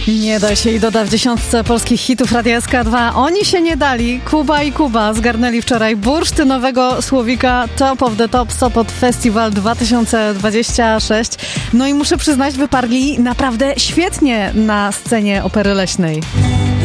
Nie da się i doda w 10 polskich hitów Radia SK2. Oni się nie dali. Kuba i Kuba zgarnęli wczoraj bursztynowego słowika Top of the Top Sopot Festival 2026. No i muszę przyznać, wyparli naprawdę świetnie na scenie Opery Leśnej.